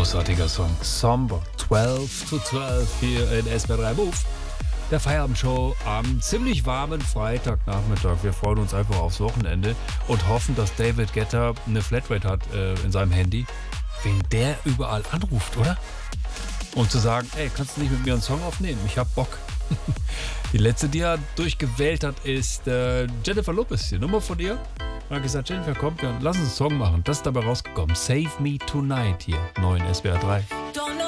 Großartiger Song. Somber 12 to 12 hier in SWR3 Move. Der Feierabendshow am ziemlich warmen Freitagnachmittag. Wir freuen uns einfach aufs Wochenende und hoffen, dass David Guetta eine Flatrate hat in seinem Handy. Wen der überall anruft, oder? Um zu sagen, ey, kannst du nicht mit mir einen Song aufnehmen? Ich hab Bock. Die letzte, die er durchgewählt hat, ist Jennifer Lopez. Die Nummer von ihr. Er hat gesagt, Jennifer, komm, lass uns einen Song machen. Das ist dabei rausgekommen. Save Me Tonight hier, 9 SWR 3.